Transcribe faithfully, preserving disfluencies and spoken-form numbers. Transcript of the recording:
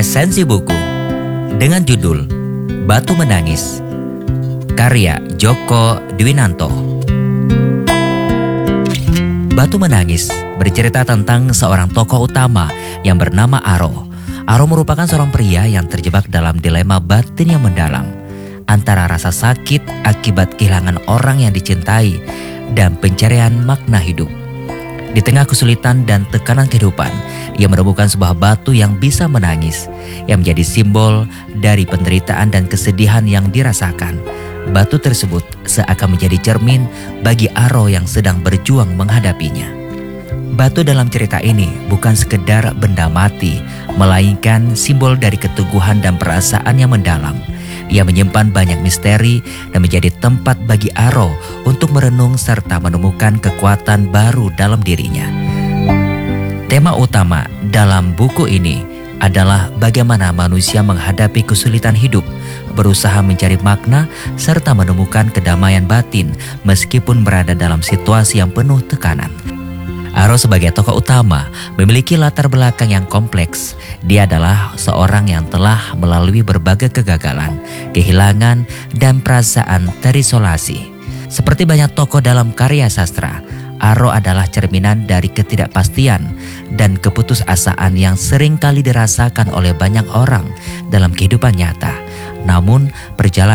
Esensi buku dengan judul Batu Menangis, karya Djoko Dwinanto. Batu Menangis bercerita tentang seorang tokoh utama yang bernama Aro. Aro merupakan seorang pria yang terjebak dalam dilema batin yang mendalam antara rasa sakit akibat kehilangan orang yang dicintai dan pencarian makna hidup. Di tengah kesulitan dan tekanan kehidupan, ia menemukan sebuah batu yang bisa menangis, yang menjadi simbol dari penderitaan dan kesedihan yang dirasakan. Batu tersebut seakan menjadi cermin bagi Aro yang sedang berjuang menghadapinya. Batu dalam cerita ini bukan sekedar benda mati, melainkan simbol dari keteguhan dan perasaan yang mendalam. Ia menyimpan banyak misteri dan menjadi tempat bagi Aro untuk merenung serta menemukan kekuatan baru dalam dirinya. Tema utama dalam buku ini adalah bagaimana manusia menghadapi kesulitan hidup, berusaha mencari makna serta menemukan kedamaian batin meskipun berada dalam situasi yang penuh tekanan. Aro sebagai tokoh utama memiliki latar belakang yang kompleks. Dia adalah seorang yang telah melalui berbagai kegagalan, kehilangan, dan perasaan terisolasi. Seperti banyak tokoh dalam karya sastra, Aro adalah cerminan dari ketidakpastian dan keputusasaan yang sering kali dirasakan oleh banyak orang dalam kehidupan nyata. Namun perjalanan